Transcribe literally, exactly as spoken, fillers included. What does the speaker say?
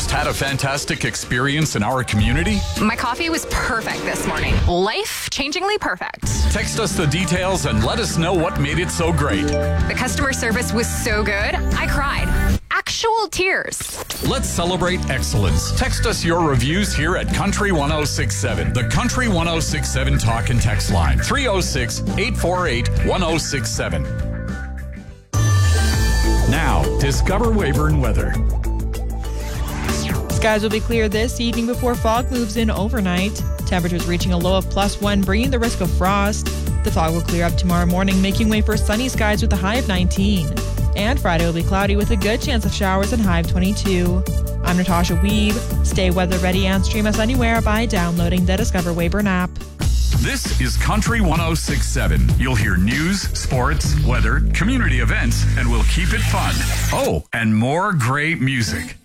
Just had a fantastic experience in our community? My coffee was perfect this morning. Life-changingly perfect. Text us the details and let us know what made it so great. The customer service was so good, I cried. Actual tears. Let's celebrate excellence. Text us your reviews here at Country one oh six seven. The Country one oh six seven talk and text line. three oh six, eight four eight, one oh six seven. Now, discover Weyburn weather. Skies will be clear this evening before fog moves in overnight. Temperatures reaching a low of plus one, bringing the risk of frost. The fog will clear up tomorrow morning, making way for sunny skies with a high of nineteen. And Friday will be cloudy with a good chance of showers and high of twenty-two. I'm Natasha Weeb. Stay weather ready and stream us anywhere by downloading the Discover Weyburn app. This is Country one oh six seven. You'll hear news, sports, weather, community events, and we'll keep it fun. Oh, and more great music.